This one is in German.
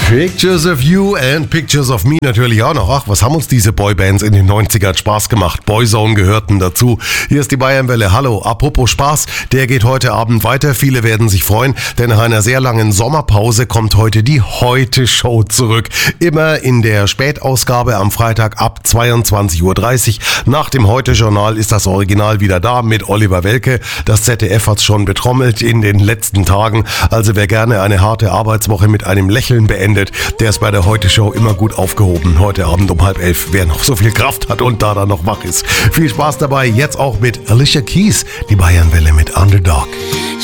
Pictures of You and Pictures of Me natürlich auch noch. Ach, was haben uns diese Boybands in den 90ern Spaß gemacht. Boyzone gehörten dazu. Hier ist die Bayernwelle. Hallo, apropos Spaß, der geht heute Abend weiter. Viele werden sich freuen, denn nach einer sehr langen Sommerpause kommt heute die Heute-Show zurück. Immer in der Spätausgabe am Freitag ab 22.30 Uhr. Nach dem Heute-Journal ist das Original wieder da mit Oliver Welke. Das ZDF hat's schon betrommelt in den letzten Tagen. Also wer gerne eine harte Arbeitswoche mit einem Lächeln beendet, der ist bei der Heute-Show immer gut aufgehoben. Heute Abend um 10:30, wer noch so viel Kraft hat und da dann noch wach ist. Viel Spaß dabei, jetzt auch mit Alicia Keys, die Bayernwelle mit Underdog.